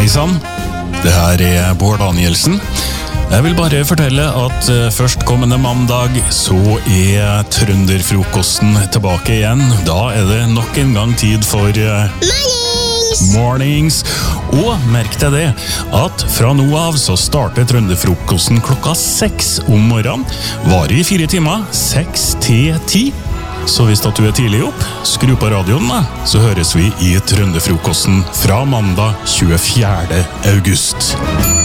sann, det her Bård Danielsen. Jeg vil bare fortelle at førstkommende mandag så Trønderfrokosten tilbake igjen. Da det nok en gang tid for Mornings. Og merk deg det, at fra nå av så starter Trønderfrokosten klokka 6 om morgenen. Varer i 4 timer, 6 til 10. Så hvis du tidlig opp, skru på radioen da, så høres vi i Trønderfrokosten fra mandag 24. august.